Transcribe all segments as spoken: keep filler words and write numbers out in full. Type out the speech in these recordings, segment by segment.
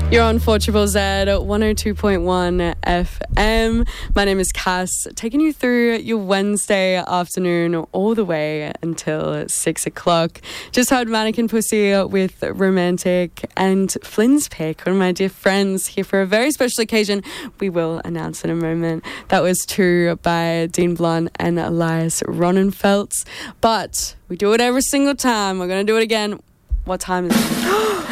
You're on four Triple Z, one oh two point one F M. My name is Cass, taking you through your Wednesday afternoon all the way until six o'clock. Just heard Mannequin Pussy with Romantic, and Flynn's Pick, one of my dear friends, here for a very special occasion we will announce in a moment. That was True by Dean Blunt and Elias Ronenfeldt. But we do it every single time. We're going to do it again. What time is it?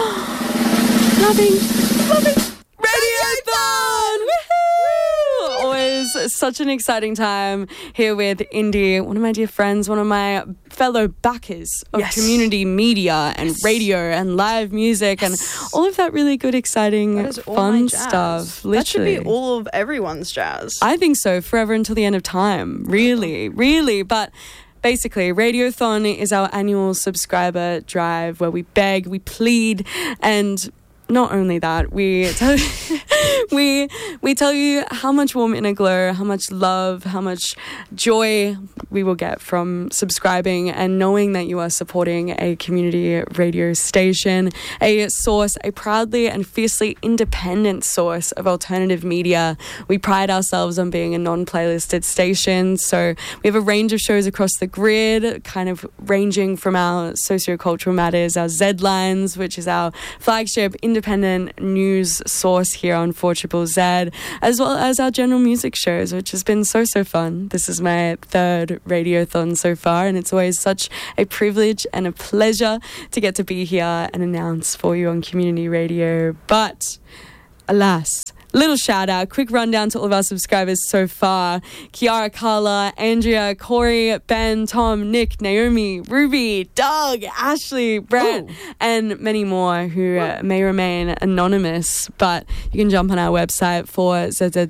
Loving, loving Radiothon! Woohoo! Always such an exciting time here with Indy, one of my dear friends, one of my fellow backers of yes. community media and yes. radio and live music yes. and all of that really good, exciting, fun stuff. Literally. That should be all of everyone's jazz. I think so, forever until the end of time. Really, really. But basically, Radiothon is our annual subscriber drive where we beg, we plead, and not only that, we tell we we tell you how much warm inner glow, how much love, how much joy we will get from subscribing and knowing that you are supporting a community radio station, a source, a proudly and fiercely independent source of alternative media. We pride ourselves on being a non-playlisted station, so we have a range of shows across the grid, kind of ranging from our sociocultural matters, our Z-Lines, which is our flagship independent news source here on four Triple Z, as well as our general music shows, which has been so, so fun. This is my third Radiothon so far, and it's always such a privilege and a pleasure to get to be here and announce for you on community radio. But alas, little shout out, quick rundown to all of our subscribers so far. Kiara, Carla, Andrea, Corey, Ben, Tom, Nick, Naomi, Ruby, Doug, Ashley, Brett, Ooh. and many more who uh, may remain anonymous. But you can jump on our website for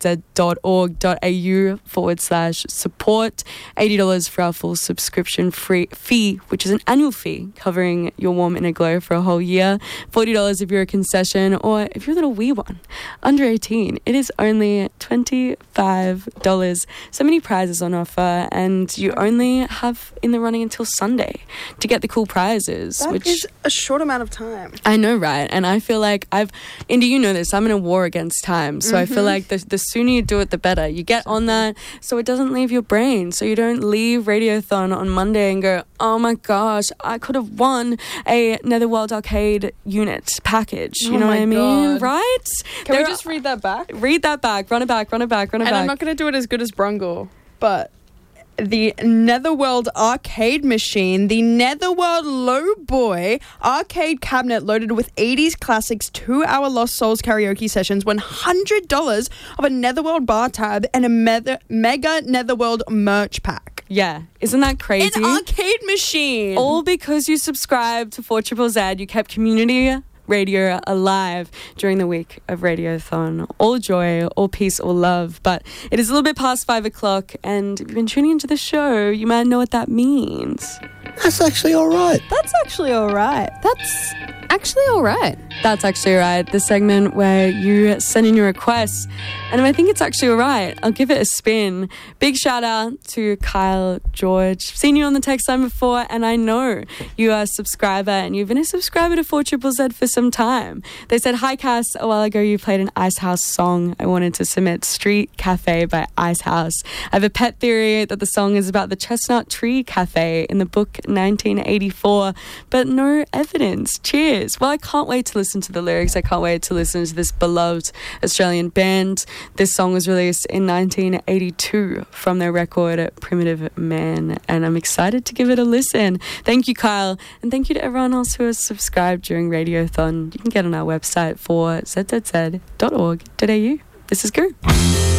zzz.org.au forward slash support. eighty dollars for our full subscription free fee, which is an annual fee covering your warm inner glow for a whole year. forty dollars if you're a concession, or if you're a little wee one, under eighteen. It is only twenty-five dollars. So many prizes on offer, and you only have in the running until Sunday to get the cool prizes. That which is a short amount of time. I know, right? And I feel like I've... Indy, you know this. I'm in a war against time. So mm-hmm. I feel like the, the sooner you do it, the better. You get on that so it doesn't leave your brain. So you don't leave Radiothon on Monday and go, oh my gosh, I could have won a Netherworld Arcade unit package. You oh know what I mean? God. Right? Can there we just read that back? Read that back. Run it back. Run it back. Run it and back. I'm not going to do it as good as Brungle, but the Netherworld arcade machine, the Netherworld Low Boy arcade cabinet loaded with eighties classics, two-hour Lost Souls karaoke sessions, one hundred dollars of a Netherworld bar tab, and a mega, mega Netherworld merch pack. Yeah. Isn't that crazy? An arcade machine. All because you subscribed to four Triple Z. You kept community radio alive during the week of Radiothon. All joy, all peace, all love. But it is a little bit past five o'clock, and if you've been tuning into the show, you might know what that means. That's actually all right. That's actually all right. That's actually all right. That's actually all right. The segment where you send in your requests, and if I think it's actually all right, I'll give it a spin. Big shout out to Kyle George. Seen you on the text line before, and I know you are a subscriber, and you've been a subscriber to four Triple Z for some time. They said, hi Cass, a while ago you played an Icehouse song. I wanted to submit Street Cafe by Icehouse. I have a pet theory that the song is about the Chestnut Tree Cafe in the book nineteen eighty-four, but no evidence. Cheers. Well, I can't wait to listen to the lyrics. I can't wait to listen to this beloved Australian band. This song was released in nineteen eighty-two from their record Primitive Man, and I'm excited to give it a listen. Thank you, Kyle, and thank you to everyone else who has subscribed during Radiothon. You can get on our website for zzz dot org dot a u. This is Goo.